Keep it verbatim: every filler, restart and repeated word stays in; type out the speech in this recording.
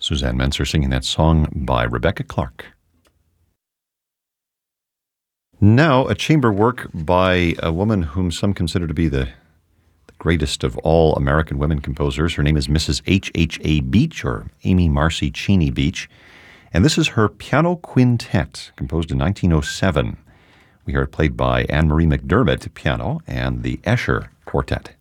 Suzanne Menser singing that song by Rebecca Clark. Now, a chamber work by a woman whom some consider to be the, the greatest of all American women composers. Her name is Missus H H A. Beach, or Amy Marcy Cheney Beach. And this is her piano quintet, composed in nineteen oh seven. We hear it played by Anne-Marie McDermott, piano, and the Escher Quartet.